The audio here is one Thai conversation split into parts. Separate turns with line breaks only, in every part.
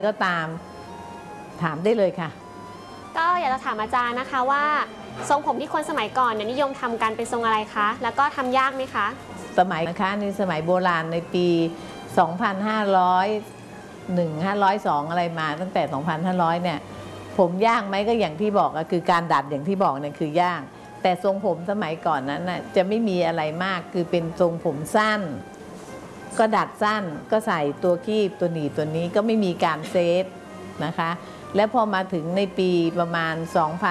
ก็ตามถามได้เลยค่ะ
ก็อยากจะถามอาจารย์นะคะว่าทรงผมที่คนสมัยก่อนเนี่ยนิยมทำกันเป็นทรงอะไรคะแล้วก็ทำยากไหมคะ
สมัยนะคะในสมัยโบราณในปี 2501 502 อะไรมาตั้งแต่ 2,500 เนี่ยผมยากไหมก็อย่างที่บอกก็คือการดัดอย่างที่บอกเนี่ยคือยากแต่ทรงผมสมัยก่อนนั้นน่ะจะไม่มีอะไรมากคือเป็นทรงผมสั้นก็ดัดสั้นก็ใส่ตัวคีบตัวหนีบตัวนี้ก็ไม่มีการเซฟนะคะและพอมาถึงในปีประมาณ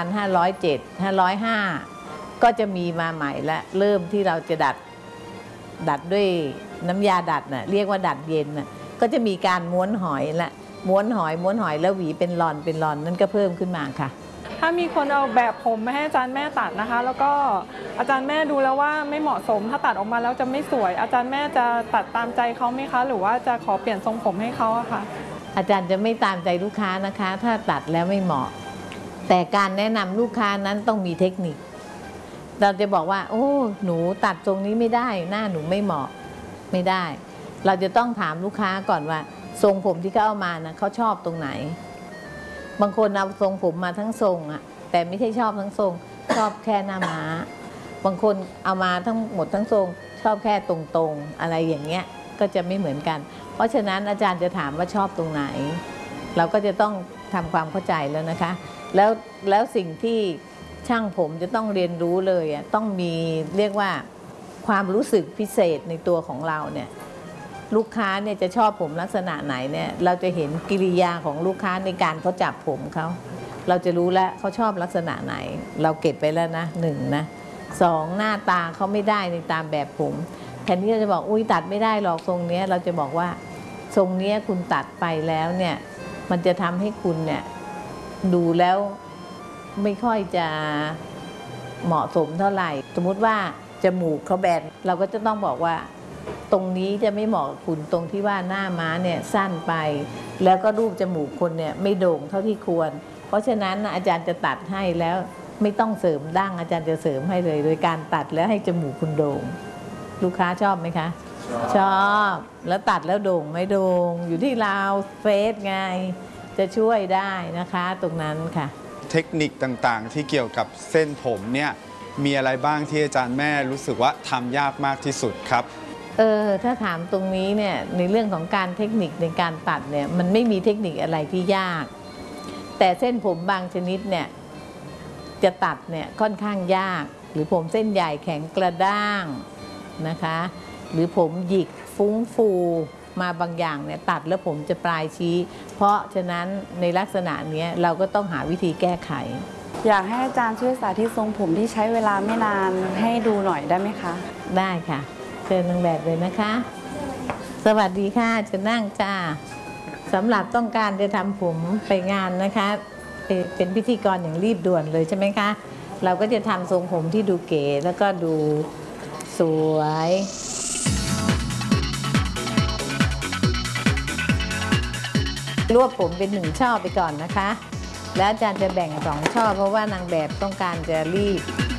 2,507 505 ก็จะมีมาใหม่และเริ่มที่เราจะดัดด้วยน้ำยาดัดน่ะเรียกว่าดัดเย็นน่ะก็จะมีการม้วนหอยละม้วนหอยแล้วหวีเป็นรอนนั่นก็เพิ่มขึ้นมาค่ะ
ถ้ามีคนเอาแบบผมมาให้อาจารย์แม่ตัดนะคะแล้วก็อาจารย์แม่ดูแล้วว่าไม่เหมาะสมถ้าตัดออกมาแล้วจะไม่สวยอาจารย์แม่จะตัดตามใจเขาไหมคะหรือว่าจะขอเปลี่ยนทรงผมให้เขาอะคะ
อาจารย์จะไม่ตามใจลูกค้านะคะถ้าตัดแล้วไม่เหมาะแต่การแนะนำลูกค้านั้นต้องมีเทคนิคเราจะบอกว่าโอ้หนูตัดทรงนี้ไม่ได้หน้าหนูไม่เหมาะไม่ได้เราจะต้องถามลูกค้าก่อนว่าทรงผมที่เขาเอามานะเขาชอบตรงไหนบางคนเอาทรงผมมาทั้งทรงอะแต่ไม่ใช่ชอบทั้งทรงชอบแค่หน้าม้าบางคนเอามาทั้งหมดทั้งทรงชอบแค่ตรงๆอะไรอย่างเงี้ยก็จะไม่เหมือนกันเพราะฉะนั้นอาจารย์จะถามว่าชอบตรงไหนเราก็จะต้องทำความเข้าใจแล้วนะคะแล้วสิ่งที่ช่างผมจะต้องเรียนรู้เลยต้องมีเรียกว่าความรู้สึกพิเศษในตัวของเราเนี่ยลูกค้าเนี่ยจะชอบผมลักษณะไหนเนี่ยเราจะเห็นกิริยาของลูกค้าในการเขาจับผมเขาเราจะรู้แล้วเขาชอบลักษณะไหนเราเก็บไปแล้วนะ1นะ2หน้าตาเขาไม่ได้ในตามแบบผมแทนที่เราจะบอกอุ้ยตัดไม่ได้หรอกทรงนี้เราจะบอกว่าทรงนี้คุณตัดไปแล้วเนี่ยมันจะทำให้คุณเนี่ยดูแล้วไม่ค่อยจะเหมาะสมเท่าไหร่สมมุติว่าจมูกเขาแบนเราก็จะต้องบอกว่าตรงนี้จะไม่เหมาะกับคุณตรงที่ว่าหน้าม้าเนี่ยสั้นไปแล้วก็รูปจมูกคนเนี่ยไม่โด่งเท่าที่ควรเพราะฉะนั้นอาจารย์จะตัดให้แล้วไม่ต้องเสริมดั้งอาจารย์จะเสริมให้เลยโดยการตัดแล้วให้จมูกคุณโด่งลูกค้าชอบไหมคะชอบแล้วตัดแล้วโด่งไม่โด่งอยู่ที่เราเฟซไงจะช่วยได้นะคะตรงนั้นค่ะ
เทคนิคต่างๆที่เกี่ยวกับเส้นผมเนี่ยมีอะไรบ้างที่อาจารย์แม่รู้สึกว่าทำยากมากที่สุดครับ
ถ้าถามตรงนี้เนี่ยในเรื่องของการเทคนิคในการตัดเนี่ยมันไม่มีเทคนิคอะไรที่ยากแต่เส้นผมบางชนิดเนี่ยจะตัดเนี่ยค่อนข้างยากหรือผมเส้นใหญ่แข็งกระด้างนะคะหรือผมหยิกฟุ้งฟูมาบางอย่างเนี่ยตัดแล้วผมจะปลายชี้เพราะฉะนั้นในลักษณะนี้เราก็ต้องหาวิธีแก้ไข
อยากให้อาจารย์ช่วยสาธิตทรงผมที่ใช้เวลาไม่นานให้ดูหน่อยได้ไหมคะ
ได้ค่ะเชิญนางแบบเลยนะคะสวัสดีค่ะจะนั่งจ้าสำหรับต้องการจะทำผมไปงานนะคะเป็นพิธีกรอย่างรีบด่วนเลยใช่ไหมคะเราก็จะทำทรงผมที่ดูเก๋แล้วก็ดูสวยรวบผมเป็น1 ช่อไปก่อนนะคะแล้วอาจารย์จะแบ่ง2 ช่อเพราะว่านางแบบต้องการจะรีบ